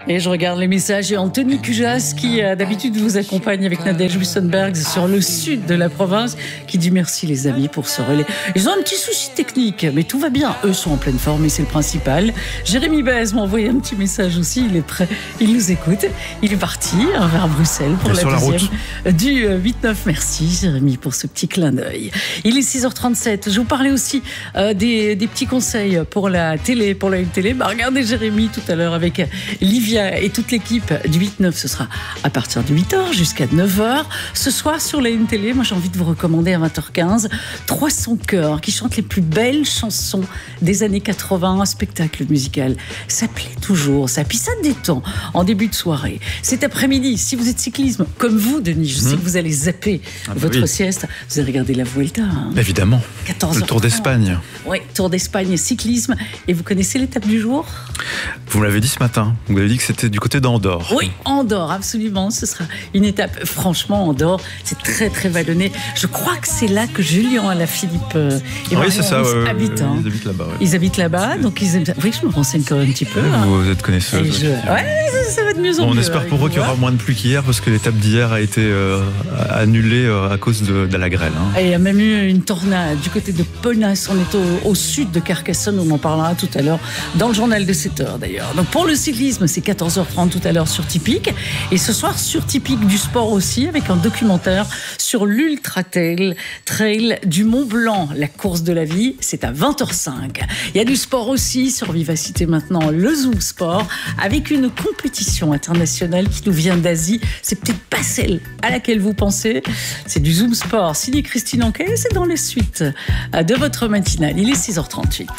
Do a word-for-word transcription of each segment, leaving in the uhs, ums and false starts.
Et je regarde les messages et Anthony Cujas qui euh, d'habitude vous accompagne avec Nadège Wissenberg sur le sud de la province qui dit merci les amis pour ce relais. Ils ont un petit souci technique mais tout va bien, eux sont en pleine forme et c'est le principal. Jérémy Bez m'a envoyé un petit message aussi, il est prêt, il nous écoute. Il est parti hein, vers Bruxelles pour la deuxième la du euh, huit neuf. Merci Jérémy pour ce petit clin d'œil. Il est six heures trente-sept. Je vous parlais aussi euh, des, des petits conseils pour la télé, pour la télé. Bah, regardez Jérémy tout à l'heure avec Livia et toute l'équipe du huit neuf. Ce sera à partir de huit heures jusqu'à neuf heures. Ce soir sur la télé, moi j'ai envie de vous recommander à vingt heures quinze trois cents chœurs qui chantent les plus belles chansons des années quatre-vingts. Un spectacle musical. Ça plaît toujours, ça. Puis ça détend en début de soirée. Cet après-midi, si vous êtes cyclisme, comme vous, Denis, je sais mmh. que vous allez zapper ah bah votre oui. sieste. Vous allez regarder la Vuelta. Hein. Évidemment. quatorze heures. Le Tour d'Espagne. Oui, Tour d'Espagne, cyclisme. Et vous connaissez l'étape du jour ? Vous me l'avez dit ce matin. Vous m'avez dit que c'était du côté d'Andorre. Oui, Andorre, absolument. Ce sera une étape, franchement, Andorre. C'est très, très vallonné. Je crois que c'est là que Julien Alaphilippe euh, et oui, c'est ça, ouais, habitent. Ouais, hein. Ils habitent là-bas. Ouais. Ils habitent là-bas, donc ils aiment... Oui, je me renseigne quand même un petit peu. Vous, hein. vous êtes connaisseuse. Je... Ouais, ça, ça va de mieux en bon, mieux. On espère pour eux qu'il y aura moins de pluie qu'hier parce que l'étape d'hier a été euh, annulée euh, à cause de, de la grêle. Hein. Et il y a même eu une tornade du côté de Ponas. On est au, au sud de Carcassonne. On en parlera tout à l'heure dans le journal de sept heures d'ailleurs. Donc pour le cyclisme, c'est quatorze heures trente tout à l'heure sur Typique. Et ce soir sur Typique du sport aussi avec un documentaire sur l'Ultra Trail, Trail du Mont Blanc. La course de la vie, c'est à vingt heures cinq. Il y a du sport aussi sur Vivacité maintenant, le Zoom Sport, avec une compétition internationale qui nous vient d'Asie. C'est peut-être pas celle à laquelle vous pensez. C'est du Zoom Sport. Signé Christine Anquet, c'est dans les suites de votre matinale. Il est six heures trente-huit.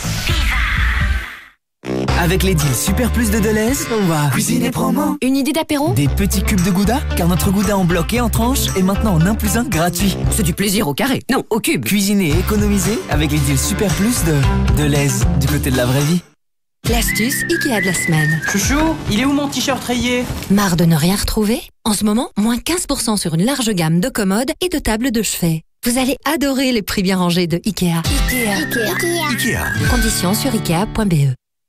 Avec les deals Super Plus de Deleuze, on va cuisiner promo. Une idée d'apéro ? Des petits cubes de gouda, car notre gouda en bloc et en tranche est maintenant en un plus un gratuit. C'est du plaisir au carré, non, au cube. Cuisiner et économiser avec les deals Super Plus de Deleuze, du côté de la vraie vie. L'astuce Ikea de la semaine. Chouchou, il est où mon t-shirt rayé ? Marre de ne rien retrouver ? En ce moment, moins quinze pour cent sur une large gamme de commodes et de tables de chevet. Vous allez adorer les prix bien rangés de Ikea. Ikea. Ikea. Ikea. Conditions sur ikea point b e.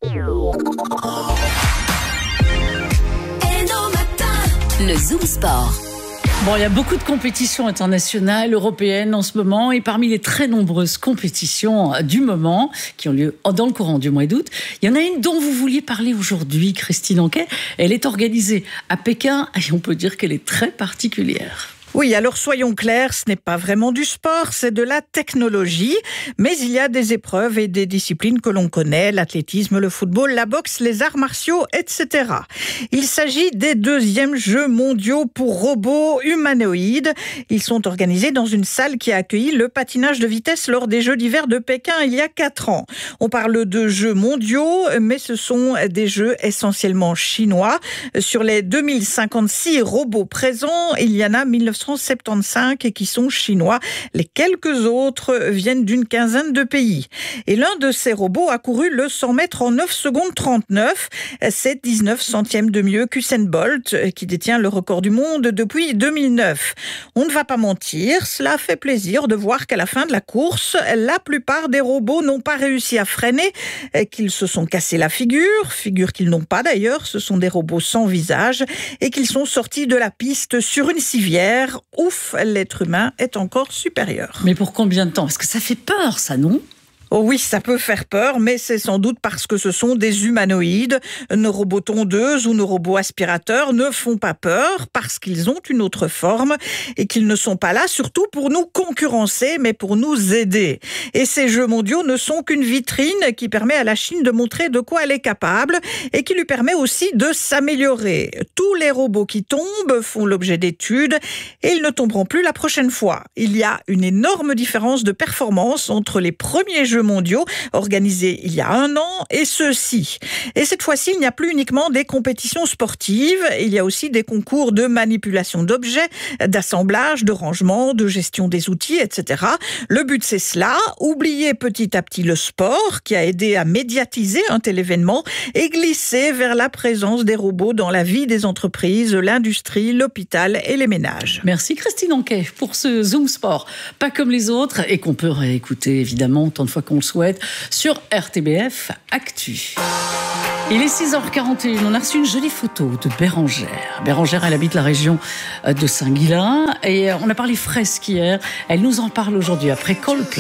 Le Zoom Sport. Bon, il y a beaucoup de compétitions internationales, européennes en ce moment, et parmi les très nombreuses compétitions du moment qui ont lieu dans le courant du mois d'août, il y en a une dont vous vouliez parler aujourd'hui, Christine Anquet. Elle est organisée à Pékin et on peut dire qu'elle est très particulière. Oui, alors soyons clairs, ce n'est pas vraiment du sport, c'est de la technologie. Mais il y a des épreuves et des disciplines que l'on connaît, l'athlétisme, le football, la boxe, les arts martiaux, et cetera. Il s'agit des deuxièmes Jeux mondiaux pour robots humanoïdes. Ils sont organisés dans une salle qui a accueilli le patinage de vitesse lors des Jeux d'hiver de Pékin il y a quatre ans. On parle de Jeux mondiaux, mais ce sont des Jeux essentiellement chinois. Sur les deux mille cinquante-six robots présents, il y en a mille neuf cent soixante-quinze et qui sont chinois. Les quelques autres viennent d'une quinzaine de pays. Et l'un de ces robots a couru le cent mètres en neuf secondes trente-neuf. C'est dix-neuf centièmes de mieux qu'Usain Bolt, qui détient le record du monde depuis deux mille neuf. On ne va pas mentir, cela fait plaisir de voir qu'à la fin de la course, la plupart des robots n'ont pas réussi à freiner, qu'ils se sont cassés la figure, figure qu'ils n'ont pas d'ailleurs, ce sont des robots sans visage, et qu'ils sont sortis de la piste sur une civière. Ouf, l'être humain est encore supérieur. Mais pour combien de temps ? Parce que ça fait peur, ça, non ? Oh oui, ça peut faire peur, mais c'est sans doute parce que ce sont des humanoïdes. Nos robots tondeuses ou nos robots aspirateurs ne font pas peur parce qu'ils ont une autre forme et qu'ils ne sont pas là surtout pour nous concurrencer, mais pour nous aider. Et ces Jeux mondiaux ne sont qu'une vitrine qui permet à la Chine de montrer de quoi elle est capable et qui lui permet aussi de s'améliorer. Tous les robots qui tombent font l'objet d'études et ils ne tomberont plus la prochaine fois. Il y a une énorme différence de performance entre les premiers Jeux mondiaux organisés il y a un an et ceux-ci. Et cette fois-ci, il n'y a plus uniquement des compétitions sportives, il y a aussi des concours de manipulation d'objets, d'assemblage, de rangement, de gestion des outils, et cetera. Le but, c'est cela, oublier petit à petit le sport qui a aidé à médiatiser un tel événement et glisser vers la présence des robots dans la vie des entreprises, l'industrie, l'hôpital et les ménages. Merci Christine Anquet pour ce Zoom Sport, pas comme les autres et qu'on peut réécouter évidemment autant de fois qu'on le souhaite sur R T B F Actu. Il est six heures quarante et une, on a reçu une jolie photo de Bérangère. Bérangère, elle habite la région de Saint-Guilain et on a parlé fresques hier. Elle nous en parle aujourd'hui après Coldplay.